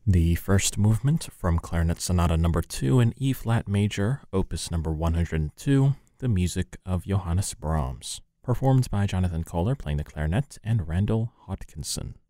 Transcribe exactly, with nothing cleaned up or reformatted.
The first movement from Clarinet Sonata number two in E-flat major, opus number one hundred two, the music of Johannes Brahms, performed by Jonathan Kohler playing the clarinet and Randall Hodkinson.